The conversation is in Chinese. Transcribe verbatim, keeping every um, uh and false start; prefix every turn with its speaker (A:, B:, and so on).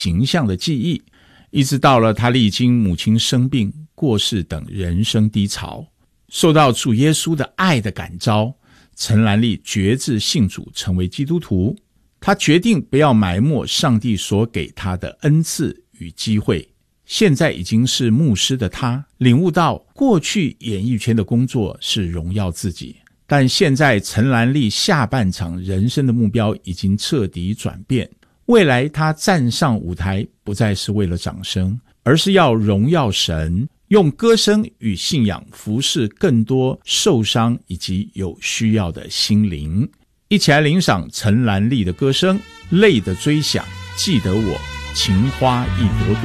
A: 形象的记忆，一直到了他历经母亲生病、过世等人生低潮，受到主耶稣的爱的感召，陈兰丽决志信主，成为基督徒。他决定不要埋没上帝所给他的恩赐与机会。现在已经是牧师的他，领悟到过去演艺圈的工作是荣耀自己，但现在陈兰丽下半场人生的目标已经彻底转变。未来他站上舞台，不再是为了掌声，而是要荣耀神，用歌声与信仰服侍更多受伤以及有需要的心灵。一起来领赏陈兰丽的歌声，泪的追想，记得我，情花一朵朵。